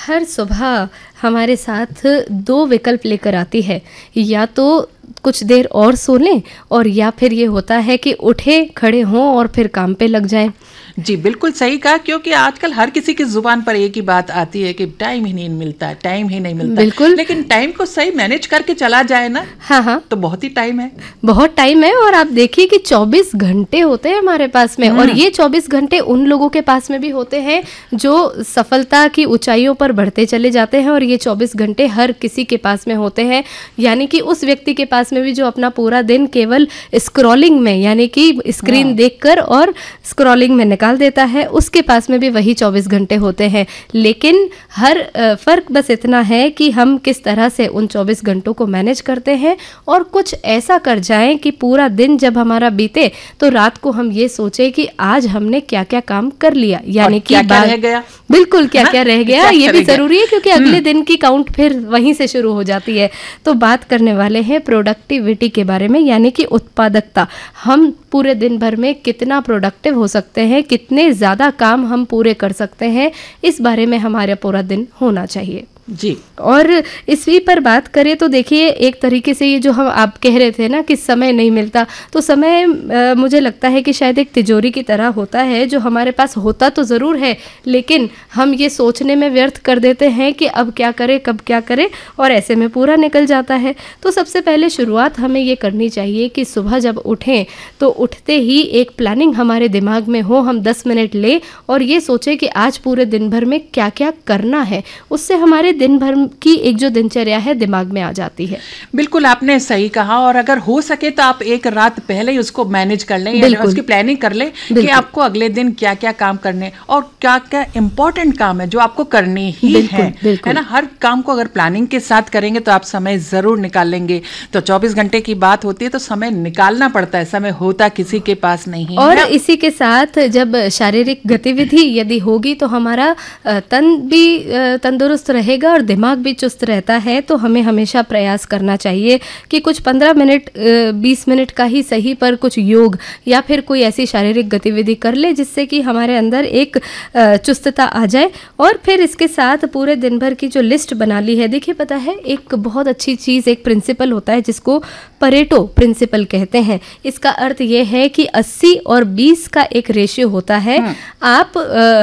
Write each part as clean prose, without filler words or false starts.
हर सुबह हमारे साथ दो विकल्प लेकर आती है, या तो कुछ देर और सो लें और या फिर ये होता है कि उठे खड़े हों और फिर काम पे लग जाएं। जी बिल्कुल सही कहा, क्योंकि आजकल हर किसी की जुबान पर एक ही बात आती है कि टाइम ही नहीं मिलता है, टाइम ही नहीं मिलता। बिल्कुल। लेकिन टाइम को सही मैनेज करके चला जाए ना, हाँ, तो बहुत ही टाइम है। बहुत टाइम है। और आप देखिए कि 24 घंटे होते हैं हमारे पास में, और ये 24 घंटे उन लोगों के पास में भी होते हैं जो सफलता की ऊंचाइयों पर बढ़ते चले जाते हैं, और ये 24 घंटे हर किसी के पास में होते हैं। यानी कि उस व्यक्ति के पास में भी जो अपना पूरा दिन केवल स्क्रॉलिंग में, यानी कि स्क्रीन देखकर और स्क्रॉलिंग में निकाल देता है, उसके पास में भी वही 24 घंटे होते हैं। लेकिन हर फर्क बस इतना है कि हम किस तरह से उन 24 घंटों को मैनेज करते हैं, और कुछ ऐसा कर जाएं कि पूरा दिन जब हमारा बीते तो रात को हम ये सोचे कि आज हमने क्या क्या काम कर लिया, यानी कि क्या रह गया। बिल्कुल, क्या क्या रह गया, ये भी जरूरी है, क्योंकि अगले दिन की काउंट फिर वहीं से शुरू हो जाती है। तो बात करने वाले हैं प्रोडक्टिविटी के बारे में, यानी कि उत्पादकता। हम पूरे दिन भर में कितना प्रोडक्टिव हो सकते हैं, कितने ज़्यादा काम हम पूरे कर सकते हैं, इस बारे में हमारा पूरा दिन होना चाहिए जी। और इसी पर बात करें तो देखिए, एक तरीके से ये जो हम आप कह रहे थे ना कि समय नहीं मिलता, तो समय मुझे लगता है कि शायद एक तिजोरी की तरह होता है, जो हमारे पास होता तो ज़रूर है, लेकिन हम ये सोचने में व्यर्थ कर देते हैं कि अब क्या करें, कब क्या करें, और ऐसे में पूरा निकल जाता है। तो सबसे पहले शुरुआत हमें ये करनी चाहिए कि सुबह जब उठें तो उठते ही एक प्लानिंग हमारे दिमाग में हो, हम 10 मिनट लें और ये सोचें कि आज पूरे दिन भर में क्या क्या करना है। उससे हमारे दिन भर की एक जो दिनचर्या है दिमाग में आ जाती है। बिल्कुल आपने सही कहा, और अगर हो सके तो आप एक रात पहले ही उसको मैनेज कर लें, या उसकी प्लानिंग कर लें कि आपको अगले दिन क्या क्या काम करने और क्या क्या इंपॉर्टेंट काम है जो आपको करने ही है ना। हर काम को अगर प्लानिंग के साथ करेंगे तो आप समय जरूर निकाल लेंगे। तो 24 घंटे की बात होती है तो समय निकालना पड़ता है, समय होता किसी के पास नहीं और है। इसी के साथ जब शारीरिक गतिविधि यदि होगी तो हमारा तन भी तंदुरुस्त रहेगा और दिमाग भी चुस्त रहता है। तो हमें हमेशा प्रयास करना चाहिए कि कुछ 15 मिनट 20 मिनट का ही सही, पर कुछ योग या फिर कोई ऐसी शारीरिक गतिविधि कर ले जिससे कि हमारे अंदर एक चुस्तता आ जाए। और फिर इसके साथ पूरे दिन भर की जो लिस्ट बना ली है, देखिए पता है एक बहुत अच्छी चीज़, एक प्रिंसिपल होता है जिसको परेटो प्रिंसिपल कहते हैं। इसका अर्थ ये है कि 80 और 20 का एक रेशियो होता है। आप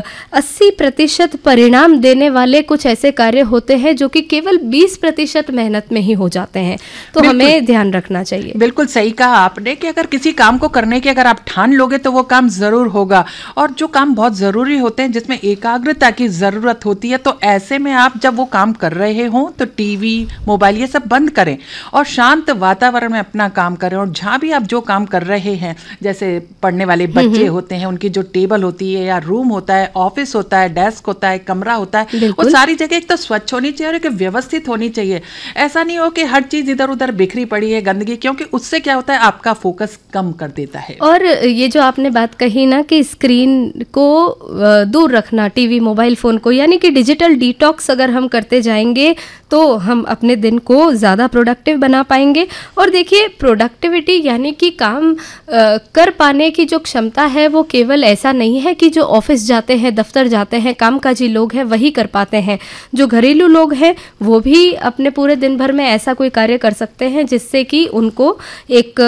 80% परिणाम देने वाले कुछ ऐसे कार्य होते हैं जो कि केवल 20% मेहनत में ही हो जाते हैं। तो हमें ध्यान रखना चाहिए। बिल्कुल सही कहा आपने कि अगर किसी काम को करने की अगर आप ठान लोगे तो वो काम जरूर होगा। और जो काम बहुत जरूरी होते हैं, जिसमें एकाग्रता की जरूरत होती है, तो ऐसे में आप जब वो काम कर रहे हो तो टीवी मोबाइल ये सब बंद करें और शांत वातावरण में अपना काम करें। और जहाँ भी आप जो काम कर रहे हैं, जैसे पढ़ने वाले बच्चे होते हैं, उनकी जो टेबल होती है या रूम होता है, ऑफिस होता है, डेस्क होता है, कमरा होता है, वो सारी जगह एक तो स्वच्छ होनी चाहिए और एक व्यवस्थित होनी चाहिए। ऐसा नहीं हो कि हर चीज इधर उधर बिखरी पड़ी है गंदगी, क्योंकि उससे क्या होता है आपका फोकस कम कर देता है। और ये जो आपने बात कही ना कि स्क्रीन को दूर रखना, टीवी मोबाइल फोन को, यानी कि डिजिटल डिटॉक्स अगर हम करते जाएंगे तो हम अपने दिन को ज़्यादा प्रोडक्टिव बना पाएंगे। और देखिए प्रोडक्टिविटी यानी कि काम कर पाने की जो क्षमता है वो केवल ऐसा नहीं है कि जो ऑफिस जाते हैं, दफ्तर जाते हैं, कामकाजी लोग हैं वही कर पाते हैं। जो घरेलू लोग हैं वो भी अपने पूरे दिन भर में ऐसा कोई कार्य कर सकते हैं जिससे कि उनको एक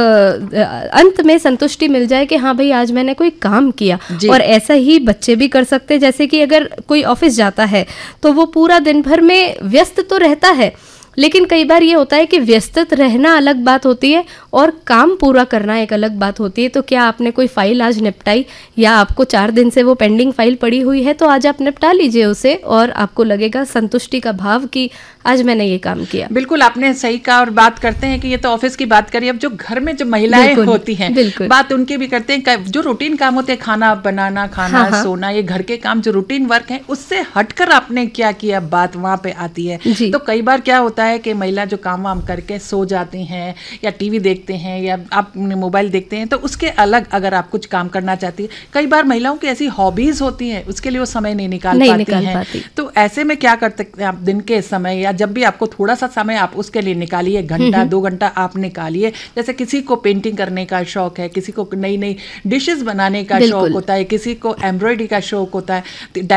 अंत में संतुष्टि मिल जाए कि हाँ भाई आज मैंने कोई काम किया। और ऐसा ही बच्चे भी कर सकते हैं, जैसे कि अगर कोई ऑफिस जाता है तो वो पूरा दिन भर में व्यस्त तो रहता है, लेकिन कई बार ये होता है कि व्यस्त रहना अलग बात होती है और काम पूरा करना एक अलग बात होती है। तो क्या आपने कोई फाइल आज निपटाई, या आपको 4 दिन से वो पेंडिंग फाइल पड़ी हुई है, तो आज आप निपटा लीजिए उसे और आपको लगेगा संतुष्टि का भाव कि आज मैंने ये काम किया। बिल्कुल आपने सही कहा। और बात करते हैं कि ये तो ऑफिस की बात करिए, अब जो घर में जो महिलाएं होती हैं बात उनकी भी करते हैं। जो रूटीन काम होते हैं, खाना बनाना, खाना सोना, ये घर के काम जो रूटीन वर्क है, उससे हटकर आपने क्या किया, बात वहां पे आती है। तो कई बार क्या होता है कि महिला जो काम वाम करके सो जाती हैं या टीवी देखते हैं या आप मोबाइल देखते हैं, तो उसके अलग अगर आप कुछ काम करना चाहती है, कई बार महिलाओं की ऐसी हॉबीज होती हैं उसके लिए वो समय नहीं निकाल पाती हैं। तो ऐसे में क्या कर सकते हैं आप, दिन के समय या जब भी आपको थोड़ा सा समय आप उसके लिए निकालिए, घंटा 2 घंटा आप निकालिए। जैसे किसी को पेंटिंग करने का शौक है, किसी को नई नई डिशेस बनाने का शौक होता है, किसी को एम्ब्रॉयडरी का शौक होता है,